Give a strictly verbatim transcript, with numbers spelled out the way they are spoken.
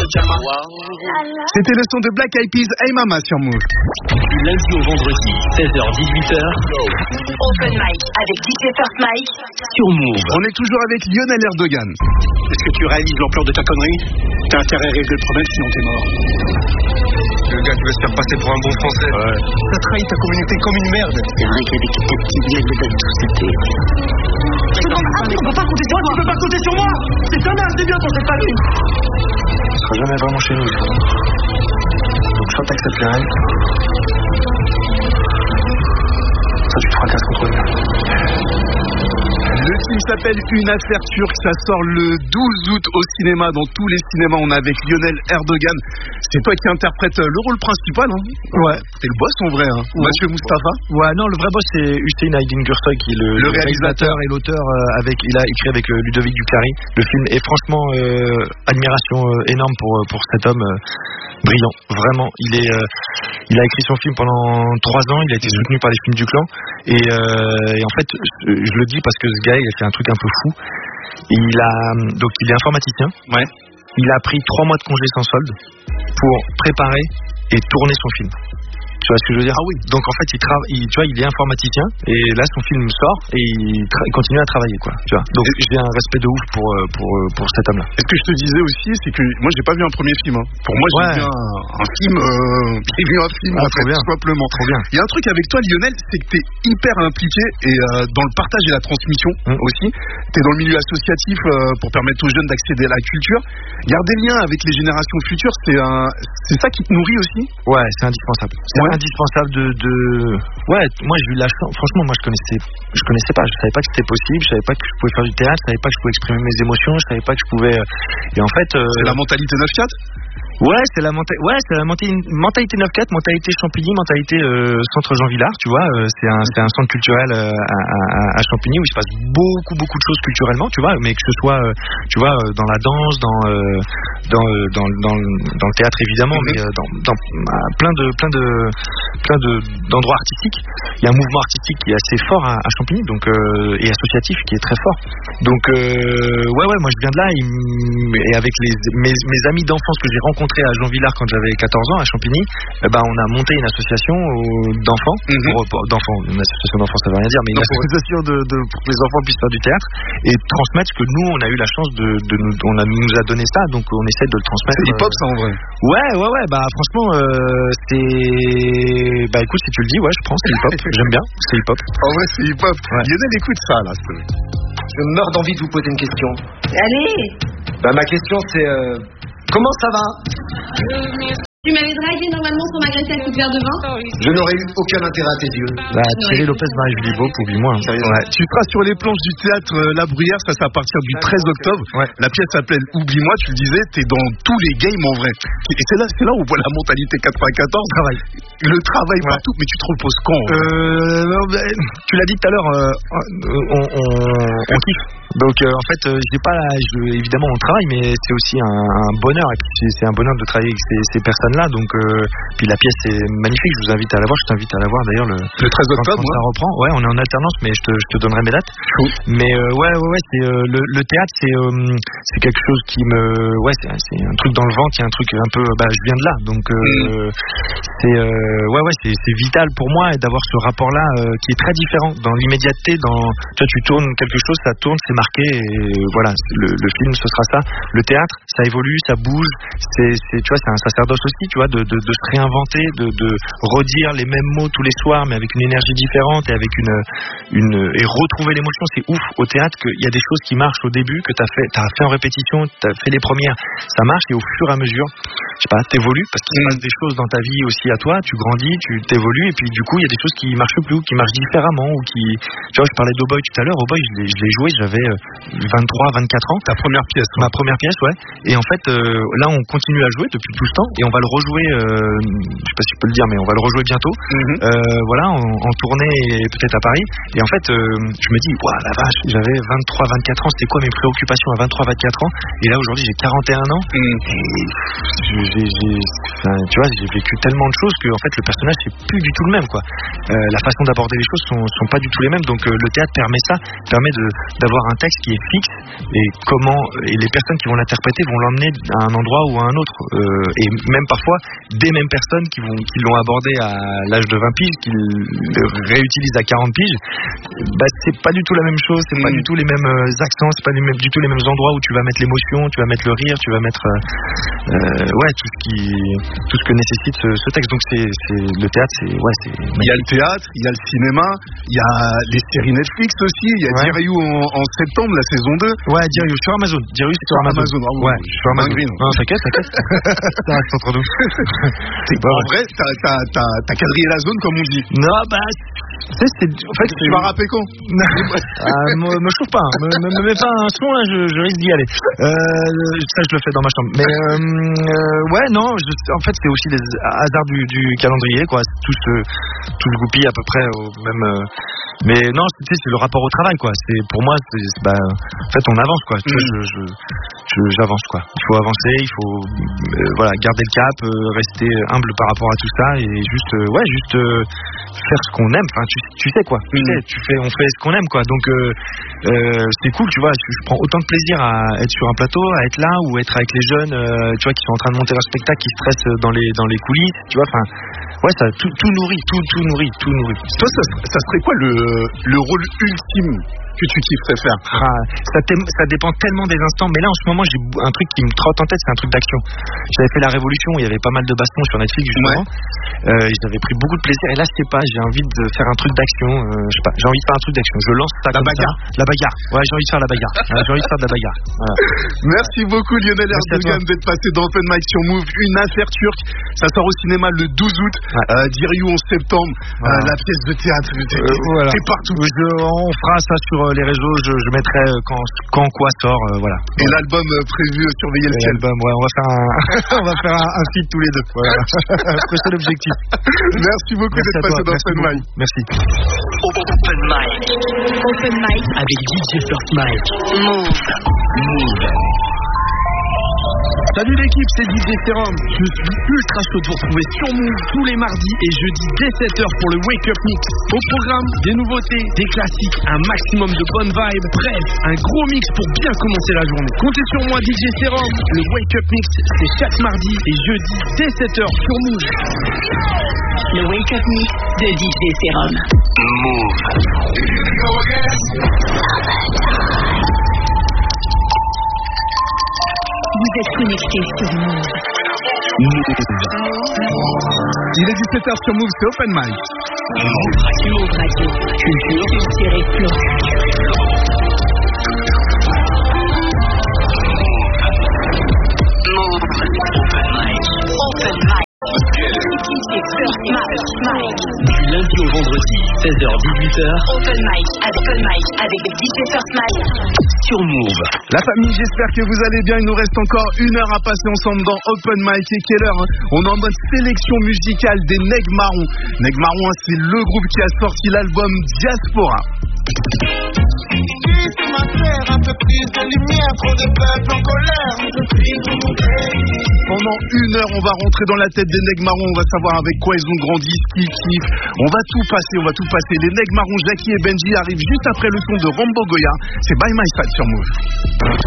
C'était le son de Black Eyed Peas, Hey Mama sur Move. Du lundi au vendredi, seize heures dix-huit heures. Open mic avec D J First Mike sur Move. On est toujours avec Lionel Erdogan. Est-ce que tu réalises l'ampleur de ta connerie? T'as intérêt à régler le problème, sinon t'es mort. Le gars qui veut se faire passer pour un bon français. Ouais. T'as trahi ta communauté comme une merde. C'est vrai qu'avec ta petite gueule de bête, tout c'était... Ah, tu peux pas compter sur moi, tu peux pas compter sur moi. C'est un âge, c'est bien pour cette famille. Tu seras jamais vraiment chez nous. Donc soit t'acceptes les règles, soit tu te fracasses contre le mur. Le film s'appelle Une affaire turque, ça sort le douze août au cinéma, dans tous les cinémas. On est avec Lionel Erdogan. C'est toi qui interprète le rôle principal, hein? Ouais. T'es le boss en vrai, hein? Ouais. Monsieur Moustapha. Ouais, non, le vrai boss c'est Hüseyin Aydin Gürsoy qui est le, le, le réalisateur et l'auteur. Euh, avec, il a écrit avec euh, Ludovic Duclari. Le film est franchement euh, admiration euh, énorme pour pour cet homme euh, brillant. Vraiment, il est, euh, il a écrit son film pendant trois ans. Il a été soutenu par les films du clan. Et, euh, et en fait, je, je le dis parce que ce gars il a fait un truc un peu fou. Et il a donc il est informaticien. Ouais. Il a pris trois mois de congé sans solde pour préparer et tourner son film. Tu vois ce que je veux dire? Ah oui. Donc en fait, il travaille, il, tu vois, il est informaticien et là son film sort et il, tra- il continue à travailler, quoi. Tu vois. Donc j'ai un respect de ouf pour pour pour cet homme-là. Et ce que je te disais aussi, c'est que moi j'ai pas vu un premier film. Hein. Pour moi, j'ai ouais. vu un, un film, euh, j'ai vu un film ah, en fait, tout simplement. Trop bien. Il y a un truc avec toi, Lionel, c'est que t'es hyper impliqué et euh, dans le partage et la transmission mmh. aussi. T'es dans le milieu associatif euh, pour permettre aux jeunes d'accéder à la culture. Garder le lien avec les générations futures, c'est un, c'est ça qui te nourrit aussi. Ouais, c'est indispensable. C'est ouais. indispensable de, de, ouais. Moi, j'ai eu la chance. Franchement, moi, je connaissais, je connaissais pas. Je savais pas que c'était possible. Je savais pas que je pouvais faire du théâtre. Je savais pas que je pouvais exprimer mes émotions. Je savais pas que je pouvais. Et en fait, euh... c'est la mentalité neuf quatre. Ouais, c'est la, menta- ouais, c'est la mentalité, mentalité neuf quatre, mentalité Champigny, mentalité euh, centre Jean Villard, tu vois. Euh, c'est, un, c'est un centre culturel euh, à, à, à Champigny où il se passe beaucoup, beaucoup de choses culturellement, tu vois, mais que ce soit, euh, tu vois, euh, dans la danse, dans, euh, dans, euh, dans, dans, dans le théâtre évidemment, mm-hmm. mais euh, dans, dans euh, plein de, plein de, plein de, d'endroits artistiques. Il y a un mouvement artistique qui est assez fort à, à Champigny, donc euh, et associatif qui est très fort. Donc euh, ouais, ouais, moi je viens de là et, et avec les, mes, mes amis d'enfance que j'ai rencontrés à Jean Villard quand j'avais quatorze ans à Champigny, eh ben on a monté une association d'enfants, mm-hmm. pour, pour, d'enfants, une association d'enfants ça veut rien dire, mais une non, association de, de, pour que les enfants puissent faire du théâtre et transmettre ce que nous on a eu la chance de, de nous, on a, nous a donné ça, donc on essaie de le transmettre. C'est hip-hop ça en vrai. Ouais, ouais, ouais, bah franchement euh, c'est, bah écoute si tu le dis, ouais je prends, c'est hip-hop, j'aime bien, c'est hip-hop. En vrai c'est hip-hop. Ouais. Lionel écoute ça là. C'est... Je meurs d'envie de vous poser une question. Allez. Bah ma question c'est euh... comment ça va? Tu m'avais dragué normalement pour m'agresser avec une verre de vin. Je n'aurais eu aucun intérêt à tes yeux. Bah, Thierry Lopez, Marie-Julie Beaup, oublie-moi. Hein. Ouais. Tu seras sur les planches du théâtre euh, La Bruyère, ça c'est à partir du treize octobre. Ouais. La pièce s'appelle Oublie-moi, tu le disais, t'es dans tous les games en vrai. Et c'est là, c'est là où on voit la mentalité quatre-vingt-quatorze. Travail. Le travail ouais. partout, mais tu te reposes quand? euh, non, bah, Tu l'as dit tout à l'heure, euh, on, on, on kiffe. Donc euh, en fait, euh, j'ai pas, je, évidemment on travaille, mais c'est aussi un, un bonheur et puis c'est, c'est un bonheur de travailler avec ces, ces personnes-là. Donc euh, puis la pièce est magnifique. Je vous invite à la voir. Je t'invite à la voir d'ailleurs le, le treize octobre. Quand, quand ça reprend. Ouais, on est en alternance, mais je te, je te donnerai mes dates. Oui. Mais euh, ouais, ouais, ouais, c'est euh, le, le théâtre, c'est, euh, c'est quelque chose qui me, ouais, c'est, c'est un truc dans le ventre, il y a un truc un peu, bah je viens de là, donc euh, mm. c'est, euh, ouais, ouais, c'est, c'est vital pour moi et d'avoir ce rapport-là euh, qui est très différent dans l'immédiateté. Dans, tu vois, tu tournes quelque chose, ça tourne, c'est marqué et voilà, le, le film ce sera ça. Le théâtre, ça évolue, ça bouge. C'est, c'est tu vois, c'est un sacerdoce aussi, tu vois, de, de, de se réinventer, de, de redire les mêmes mots tous les soirs, mais avec une énergie différente et avec une, une et retrouver l'émotion. C'est ouf au théâtre qu'il y a des choses qui marchent au début, que t'as fait, t'as fait en répétition, t'as fait les premières, ça marche et au fur et à mesure, je sais pas, t'évolues parce qu'il se passe des choses dans ta vie aussi à toi, tu grandis, tu t'évolues et puis du coup il y a des choses qui marchent plus ou qui marchent différemment ou qui, tu vois, je parlais d'O-Boy tout à l'heure. O'Boy, je l'ai, je l'ai joué, j'avais vingt-trois, vingt-quatre ans. Ta première pièce. Ma première pièce, ouais. Et en fait, euh, là, on continue à jouer depuis tout ce temps et on va le rejouer. Euh, je sais pas si je peux le dire, mais on va le rejouer bientôt. Mm-hmm. Euh, voilà, en, en tournée et peut-être à Paris. Et en fait, euh, je me dis, waouh, la vache, j'avais vingt-trois, vingt-quatre ans. C'était quoi mes préoccupations à vingt-trois, vingt-quatre ans? Et là, aujourd'hui, j'ai quarante et un ans. Mm. Et j'ai, j'ai, enfin, tu vois, j'ai vécu tellement de choses que en fait, le personnage c'est plus du tout le même, quoi. Euh, la façon d'aborder les choses sont, sont pas du tout les mêmes. Donc, euh, le théâtre permet ça, permet de d'avoir un texte qui est fixe et comment et les personnes qui vont l'interpréter vont l'emmener à un endroit ou à un autre. Euh, et même parfois des mêmes personnes qui vont qui l'ont abordé à l'âge de vingt piges, qui le réutilisent à quarante piges, bah c'est pas du tout la même chose, c'est mmh. pas du tout les mêmes accents, c'est pas du, même, du tout les mêmes endroits où tu vas mettre l'émotion, tu vas mettre le rire, tu vas mettre euh, ouais tout ce qui tout ce que nécessite ce, ce texte. Donc c'est, c'est le théâtre, c'est ouais c'est. Il y a le théâtre, il y a le cinéma, il y a les séries Netflix aussi, il y a ouais. Diriyu en, en septembre, la saison deux. Ouais, Diriyu sur Amazon. Diriyu c'est sur Amazon. Amazon. Oh, ouais, sur Amazon. Green. Non, t'inquiète, t'inquiète. Ça reste entre nous. C'est pas en vrai, t'as, t'as, t'as, t'as quadrillé la zone comme on dit. Non, bah. Tu sais, c'est. En fait, tu vas rapper quand ah, me, me chauffe pas, hein. me, me, me mets pas un son là, je, je risque d'y aller. Euh, ça, je le fais dans ma chambre. Mais euh, euh, ouais, non. Je, en fait, c'est aussi des hasards du, du calendrier, quoi. Tout se, tout se goupille à peu près au même. Euh, mais non, tu sais, c'est le rapport au travail, quoi. C'est pour moi, c'est, c'est, bah, en fait, on avance, quoi. Tu vois, je, je, je, j'avance, quoi. Il faut avancer, il faut, euh, voilà, garder le cap, euh, rester humble par rapport à tout ça et juste, euh, ouais, juste euh, faire ce qu'on aime. Enfin, tu, tu sais quoi. Tu sais, tu fais, on fait ce qu'on aime, quoi. Donc, euh, euh, c'est cool, tu vois. Je, je prends autant de plaisir à être sur un plateau, à être là, ou être avec les jeunes, euh, tu vois, qui sont en train de monter un spectacle, qui stressent dans les, dans les coulisses, tu vois. Enfin, ouais, ça, tout, tout nourrit, tout, tout nourrit, tout nourrit. Toi, ça, ça serait quoi le, le rôle ultime que tu kifferais faire? Ah, ça, ça dépend tellement des instants, mais là en ce moment j'ai un truc qui me trotte en tête, c'est un truc d'action. J'avais fait La Révolution, il y avait pas mal de bastons sur Netflix justement. Ouais. Euh, j'avais pris beaucoup de plaisir et là je sais pas, j'ai envie de faire un truc d'action. Euh, je sais pas, j'ai envie de faire un truc d'action. Je lance ça la comme bagarre. Ça. La bagarre. Ouais, j'ai envie de faire la bagarre. Ouais, j'ai envie de faire de la bagarre. Voilà. Merci beaucoup Lionel Erdogan d'être passé dans Open Mic sur Move. Une affaire turque. Ça sort au cinéma le douze août. Ouais. Euh, Diriyu en septembre. Voilà. Euh, la pièce de théâtre. T'es, euh, voilà. t'es partout. Je, on fera ça sur les réseaux. Je, je mettrai quand, quand quoi sort, euh, voilà. Et voilà. L'album euh, prévu euh, Surveiller le ciel. L'album, ouais, on va faire un, on va faire un, un feat tous les deux. Voilà. C'est l'objectif. Merci beaucoup Merci d'être passé dans Open Mic. Merci. Open Mic. Open Mic avec D J First Mike. Move. Move. Salut l'équipe, c'est D J Serum. Je suis ultra chaud de vous retrouver sur Move tous les mardis et jeudis dès sept heures pour le Wake Up Mix. Au programme, des nouveautés, des classiques, un maximum de bonnes vibes. Bref, un gros mix pour bien commencer la journée. Comptez sur moi D J Serum. Le Wake Up Mix, c'est chaque mardi et jeudi dès sept heures sur Move. Le Wake Up Mix de D J Serum. Move. Vous êtes connectés sur Move. Il est dix-sept heures sur Move, c'est Open Mic. Move Radio. Culture, culture et flow. Move. Open Mic. Open Mic. Du lundi au vendredi, seize heures dix-huit heures. Open Mic avec Open Mic avec le D J First Mike. Sur Move. La famille, j'espère que vous allez bien. Il nous reste encore une heure à passer ensemble dans Open Mic. Et quelle heure hein on est en mode sélection musicale des Nègres Marrons. Nègres Marrons, hein, c'est le groupe qui a sorti l'album Diaspora. Un peu plus de lumière, trop de peuple en colère. Pendant une heure, on va rentrer dans la tête des Nègres Marrons. On va savoir avec quoi ils ont grandi, ce qu'ils kiffent. On va tout passer, on va tout passer. Les Nègres Marrons, Jackie et Benji arrivent juste après le son de Rambo Goya. C'est By My Side sur Move.